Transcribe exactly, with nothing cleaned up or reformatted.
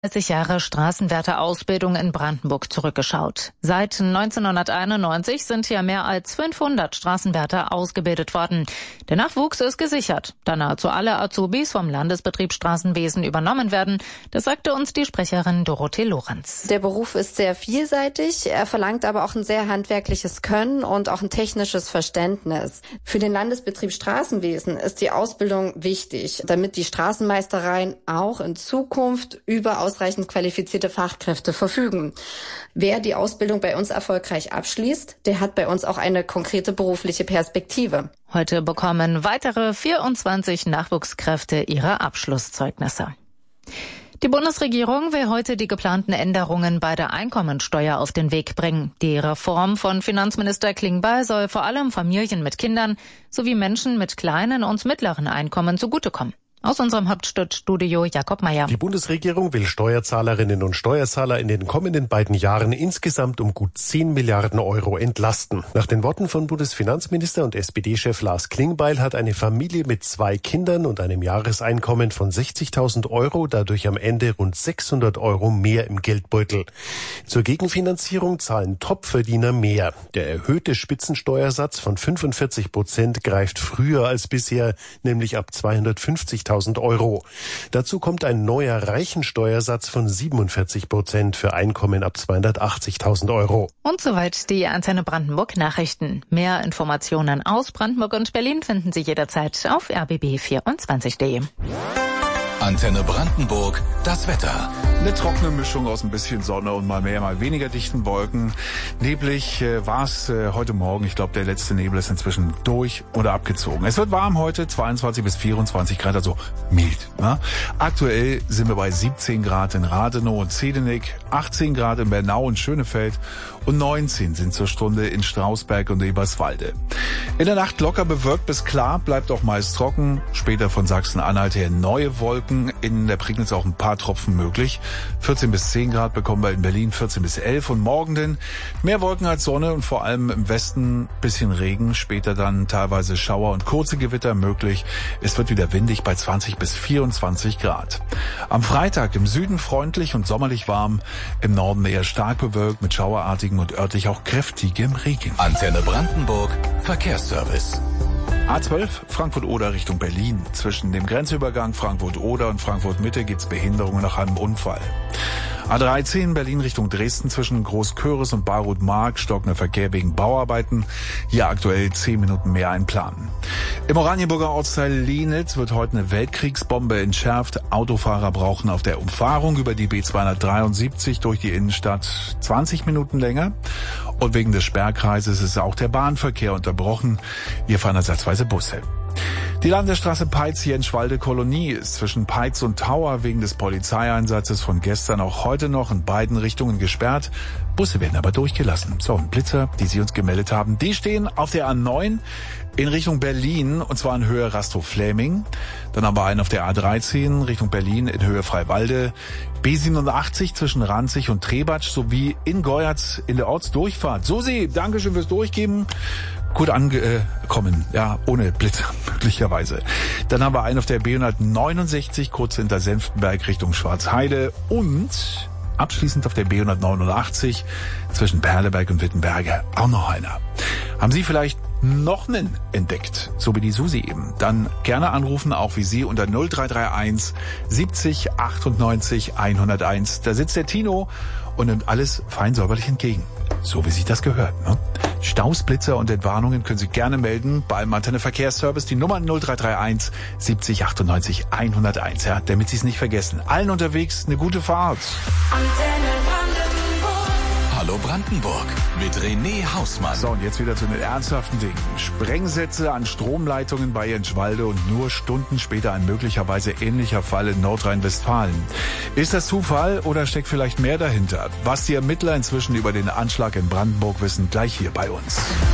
dreißig Jahre Straßenwärterausbildung in Brandenburg zurückgeschaut. Seit neunzehnhunderteinundneunzig sind hier mehr als fünfhundert Straßenwärter ausgebildet worden. Der Nachwuchs ist gesichert, da nahezu alle Azubis vom Landesbetrieb Straßenwesen übernommen werden. Das sagte uns die Sprecherin Dorothee Lorenz. Der Beruf ist sehr vielseitig, er verlangt aber auch ein sehr handwerkliches Können und auch ein technisches Verständnis. Für den Landesbetrieb Straßenwesen ist die Ausbildung wichtig, damit die Straßenmeistereien auch in Zukunft über ausreichend qualifizierte Fachkräfte verfügen. Wer die Ausbildung bei uns erfolgreich abschließt, der hat bei uns auch eine konkrete berufliche Perspektive. Heute bekommen weitere vierundzwanzig Nachwuchskräfte ihre Abschlusszeugnisse. Die Bundesregierung will heute die geplanten Änderungen bei der Einkommensteuer auf den Weg bringen. Die Reform von Finanzminister Klingbeil soll vor allem Familien mit Kindern sowie Menschen mit kleinen und mittleren Einkommen zugutekommen. Aus unserem Hauptstadtstudio Jakob Meyer. Die Bundesregierung will Steuerzahlerinnen und Steuerzahler in den kommenden beiden Jahren insgesamt um gut zehn Milliarden Euro entlasten. Nach den Worten von Bundesfinanzminister und S P D-Chef Lars Klingbeil hat eine Familie mit zwei Kindern und einem Jahreseinkommen von sechzigtausend Euro dadurch am Ende rund sechshundert Euro mehr im Geldbeutel. Zur Gegenfinanzierung zahlen Topverdiener mehr. Der erhöhte Spitzensteuersatz von fünfundvierzig Prozent greift früher als bisher, nämlich ab zweihundertfünfzigtausend Euro. Dazu kommt ein neuer Reichensteuersatz von siebenundvierzig Prozent für Einkommen ab zweihundertachtzigtausend Euro. Und soweit die Antenne Brandenburg Nachrichten. Mehr Informationen aus Brandenburg und Berlin finden Sie jederzeit auf r b b vierundzwanzig punkt de. Antenne Brandenburg, das Wetter. Eine trockene Mischung aus ein bisschen Sonne und mal mehr, mal weniger dichten Wolken. Neblig äh, war es äh, heute Morgen. Ich glaube, der letzte Nebel ist inzwischen durch oder abgezogen. Es wird warm heute, zweiundzwanzig bis vierundzwanzig Grad, also mild. Ne? Aktuell sind wir bei siebzehn Grad in Rathenow und Zedenik, achtzehn Grad in Bernau und Schönefeld und neunzehn sind zur Stunde in Strausberg und Eberswalde. In der Nacht locker bewölkt bis klar, bleibt auch meist trocken. Später von Sachsen-Anhalt her neue Wolken. In der Prignitz auch ein paar Tropfen möglich. vierzehn bis zehn Grad bekommen wir in Berlin, vierzehn bis elf. Und morgen denn mehr Wolken als Sonne und vor allem im Westen bisschen Regen. Später dann teilweise Schauer und kurze Gewitter möglich. Es wird wieder windig bei zwanzig bis vierundzwanzig Grad. Am Freitag im Süden freundlich und sommerlich warm. Im Norden eher stark bewölkt mit schauerartigen und örtlich auch kräftigem Regen. Antenne Brandenburg, Verkehrsservice. A zwölf Frankfurt-Oder Richtung Berlin. Zwischen dem Grenzübergang Frankfurt-Oder und Frankfurt-Mitte gibt's Behinderungen nach einem Unfall. A dreizehn Berlin Richtung Dresden zwischen Großköris und Baruth-Mark stockender Verkehr wegen Bauarbeiten. Hier aktuell zehn Minuten mehr einplanen. Im Oranienburger Ortsteil Lienitz wird heute eine Weltkriegsbombe entschärft. Autofahrer brauchen auf der Umfahrung über die B zweihundertdreiundsiebzig durch die Innenstadt zwanzig Minuten länger. Und wegen des Sperrkreises ist auch der Bahnverkehr unterbrochen. Hier fahren ersatzweise Busse. Die Landesstraße Peitz-Jenschwalde-Kolonie ist zwischen Peitz und Tauer wegen des Polizeieinsatzes von gestern auch heute noch in beiden Richtungen gesperrt. Busse werden aber durchgelassen. So, und Blitzer, die Sie uns gemeldet haben, die stehen auf der A neun in Richtung Berlin, und zwar in Höhe Rastow-Fläming. Dann haben wir einen auf der A dreizehn Richtung Berlin in Höhe Freiwalde. B siebenundachtzig zwischen Ranzig und Trebatsch sowie in Geuerz in der Ortsdurchfahrt. Susi, Dankeschön fürs Durchgeben. Gut angekommen, ja, ohne Blitzer möglicherweise. Dann haben wir einen auf der B hundertneunundsechzig kurz hinter Senftenberg Richtung Schwarzheide und abschließend auf der B hundertneunundachtzig zwischen Perleberg und Wittenberge auch noch einer. Haben Sie vielleicht noch einen entdeckt, so wie die Susi eben? Dann gerne anrufen, auch wie Sie, unter null drei drei eins siebzig achtundneunzig hunderteins. Da sitzt der Tino und nimmt alles fein säuberlich entgegen. So wie sich das gehört, ne? Staus, Blitzer und Entwarnungen können Sie gerne melden beim Antenne Verkehrsservice. Die Nummer null drei drei eins siebzig achtundneunzig hunderteins, ja, damit Sie es nicht vergessen. Allen unterwegs eine gute Fahrt. Antenne Brandenburg. Hallo Brandenburg mit René Hausmann. So, und jetzt wieder zu den ernsthaften Dingen. Sprengsätze an Stromleitungen bei Jenschwalde und nur Stunden später ein möglicherweise ähnlicher Fall in Nordrhein-Westfalen. Ist das Zufall oder steckt vielleicht mehr dahinter? Was die Ermittler inzwischen über den Anschlag in Brandenburg wissen, gleich hier bei uns.